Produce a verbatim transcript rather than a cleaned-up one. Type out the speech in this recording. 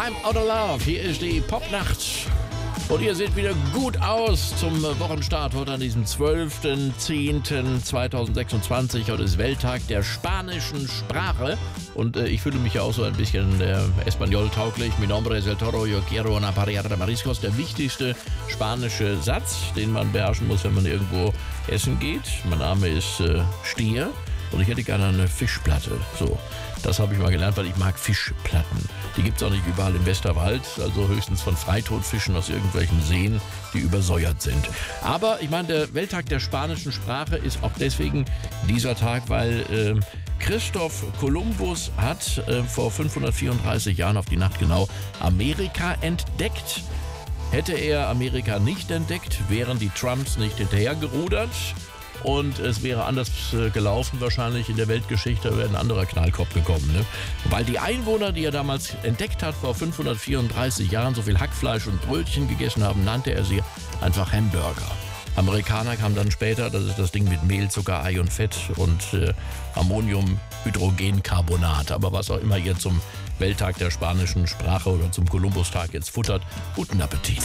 I'm out of love. Hier ist die Popnacht. Und ihr seht wieder gut aus zum Wochenstart heute an diesem zwölften zehnten zweitausendsechsundzwanzig. Heute ist Welttag der spanischen Sprache. Und äh, ich fühle mich ja auch so ein bisschen äh, Espanol-tauglich. Mi nombre es el toro, yo quiero una parrilla de mariscos. Der wichtigste spanische Satz, den man beherrschen muss, wenn man irgendwo essen geht. Mein Name ist äh, Stier und ich hätte gerne eine Fischplatte. So, das habe ich mal gelernt, weil ich mag Fischplatten. Die gibt es auch nicht überall im Westerwald, also höchstens von Freitodfischen aus irgendwelchen Seen, die übersäuert sind. Aber ich meine, der Welttag der spanischen Sprache ist auch deswegen dieser Tag, weil äh, Christoph Kolumbus hat äh, vor fünfhundertvierunddreißig Jahren auf die Nacht genau Amerika entdeckt. Hätte er Amerika nicht entdeckt, wären die Trumps nicht hinterhergerudert. Und es wäre anders äh, gelaufen wahrscheinlich in der Weltgeschichte, da wäre ein anderer Knallkopf gekommen. Ne? Weil die Einwohner, die er damals entdeckt hat, vor fünfhundertvierunddreißig Jahren so viel Hackfleisch und Brötchen gegessen haben, nannte er sie einfach Hamburger. Amerikaner kamen dann später, das ist das Ding mit Mehl, Zucker, Ei und Fett und äh, Ammoniumhydrogencarbonat. Aber was auch immer ihr zum Welttag der spanischen Sprache oder zum Kolumbustag jetzt futtert, guten Appetit.